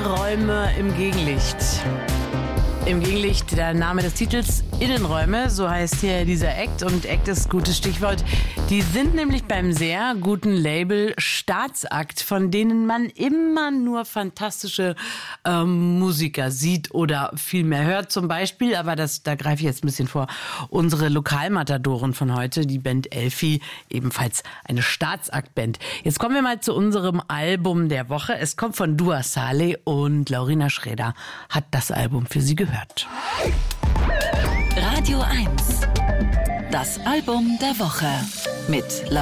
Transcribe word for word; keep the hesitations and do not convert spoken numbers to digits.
Innenräume im Gegenlicht. Im Gegenlicht, der Name des Titels, Innenräume, so heißt hier dieser Act. Und Act ist gutes Stichwort. Die sind nämlich beim sehr guten Label Staatsakt, von denen man immer nur fantastische ähm, Musiker sieht oder viel mehr hört zum Beispiel. Aber das, da greife ich jetzt ein bisschen vor. Unsere Lokalmatadoren von heute, die Band Elfi, ebenfalls eine Staatsakt-Band. Jetzt kommen wir mal zu unserem Album der Woche. Es kommt von Dua Saleh und Laurina Schräder hat das Album für sie gehört. Radio eins. Das Album der Woche mit Laurina